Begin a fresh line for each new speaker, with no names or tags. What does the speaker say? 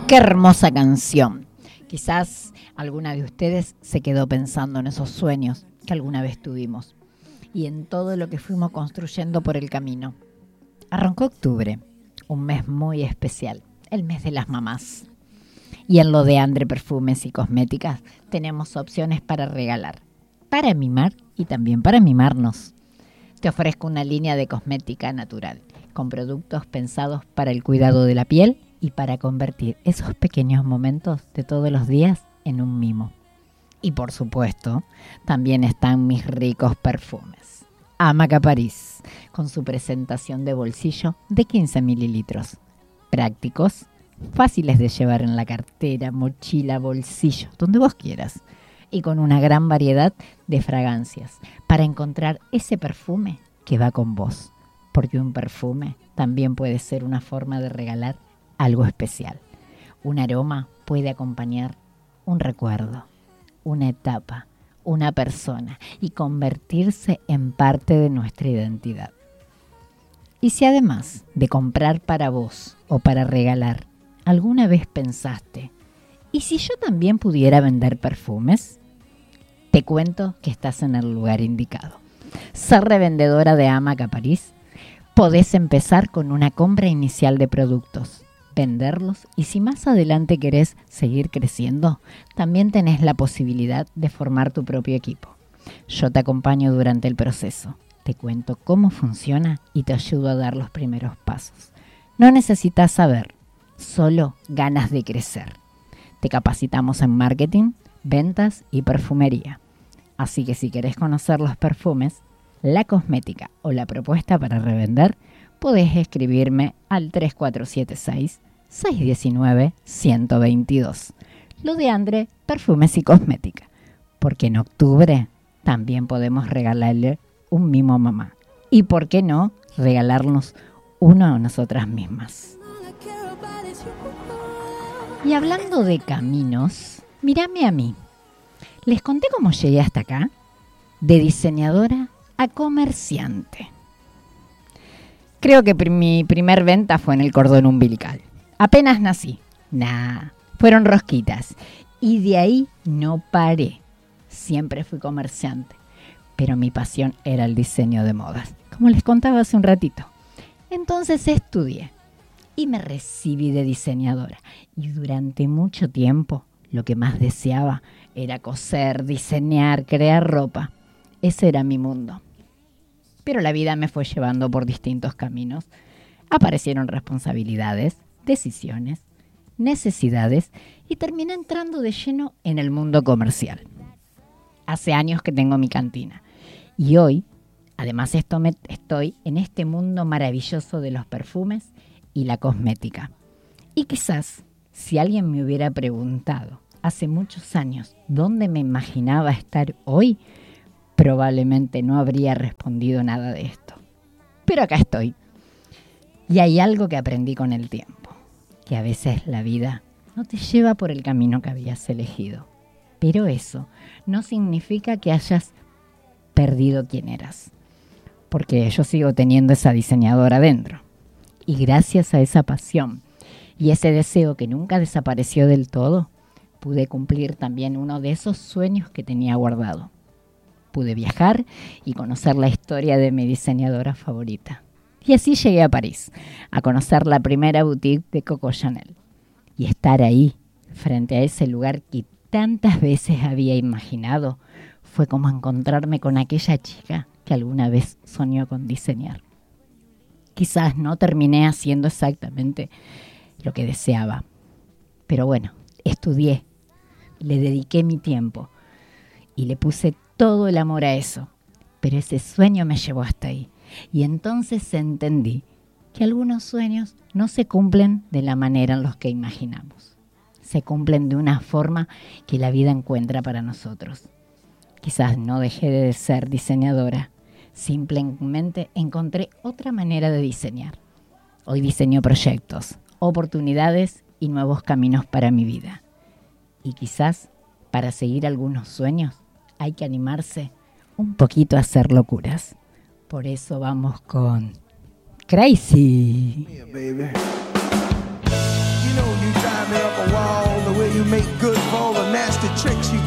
Qué hermosa canción. Quizás alguna de ustedes se quedó pensando en esos sueños que alguna vez tuvimos y en todo lo que fuimos construyendo por el camino. Arrancó octubre, un mes muy especial, el mes de las mamás. Y en lo de Andre Perfumes y Cosméticas tenemos opciones para regalar, para mimar y también para mimarnos. Te ofrezco una línea de cosmética natural, con productos pensados para el cuidado de la piel y para convertir esos pequeños momentos de todos los días en un mimo. Y por supuesto, también están mis ricos perfumes. Amaca París, con su presentación de bolsillo de 15 mililitros. Prácticos, fáciles de llevar en la cartera, mochila, bolsillo, donde vos quieras. Y con una gran variedad de fragancias para encontrar ese perfume que va con vos. Porque un perfume también puede ser una forma de regalar algo especial. Un aroma puede acompañar un recuerdo, una etapa, una persona y convertirse en parte de nuestra identidad. Y si además de comprar para vos o para regalar, alguna vez pensaste, ¿y si yo también pudiera vender perfumes? Te cuento que estás en el lugar indicado. Ser revendedora de Amaca París, podés empezar con una compra inicial de productos, venderlos y si más adelante querés seguir creciendo, también tenés la posibilidad de formar tu propio equipo. Yo te acompaño durante el proceso, te cuento cómo funciona y te ayudo a dar los primeros pasos. No necesitas saber, solo ganas de crecer. Te capacitamos en marketing, ventas y perfumería. Así que si querés conocer los perfumes, la cosmética o la propuesta para revender, podés escribirme al 3476-619-122. Lo de Andre, Perfumes y Cosmética. Porque en octubre también podemos regalarle un mimo a mamá. Y por qué no regalarnos uno a nosotras mismas. Y hablando de caminos, mírame a mí. ¿Les conté cómo llegué hasta acá? De diseñadora a comerciante. Creo que mi primer venta fue en el cordón umbilical. Apenas nací. Fueron rosquitas. Y de ahí no paré. Siempre fui comerciante. Pero mi pasión era el diseño de modas, como les contaba hace un ratito. Entonces estudié y me recibí de diseñadora. Y durante mucho tiempo lo que más deseaba era coser, diseñar, crear ropa. Ese era mi mundo. Pero la vida me fue llevando por distintos caminos. Aparecieron responsabilidades, decisiones, necesidades y terminé entrando de lleno en el mundo comercial. Hace años que tengo mi cantina y hoy, además estoy en este mundo maravilloso de los perfumes y la cosmética. Y quizás, si alguien me hubiera preguntado hace muchos años dónde me imaginaba estar hoy, probablemente no habría respondido nada de esto. Pero acá estoy. Y hay algo que aprendí con el tiempo, que a veces la vida no te lleva por el camino que habías elegido. Pero eso no significa que hayas perdido quién eras. Porque yo sigo teniendo esa diseñadora dentro. Y gracias a esa pasión y ese deseo que nunca desapareció del todo, pude cumplir también uno de esos sueños que tenía guardado. Pude viajar y conocer la historia de mi diseñadora favorita. Y así llegué a París, a conocer la primera boutique de Coco Chanel. Y estar ahí, frente a ese lugar que tantas veces había imaginado, fue como encontrarme con aquella chica que alguna vez soñó con diseñar. Quizás no terminé haciendo exactamente lo que deseaba. Pero bueno, estudié, le dediqué mi tiempo y le puse todo el amor a eso. Pero ese sueño me llevó hasta ahí. Y entonces entendí que algunos sueños no se cumplen de la manera en los que imaginamos. Se cumplen de una forma que la vida encuentra para nosotros. Quizás no dejé de ser diseñadora. Simplemente encontré otra manera de diseñar. Hoy diseño proyectos, oportunidades y nuevos caminos para mi vida. Y quizás para seguir algunos sueños hay que animarse un poquito a hacer locuras. Por eso vamos con Crazy.
Yeah, baby. You know you drive me up a you make good for all the nasty tricks you